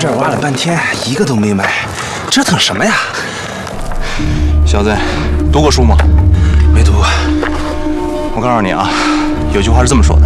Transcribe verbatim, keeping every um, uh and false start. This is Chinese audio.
这儿挖了半天，一个都没埋，折腾什么呀？ 小子，读过书吗？ 没读过。 我告诉你啊，有句话是这么说的：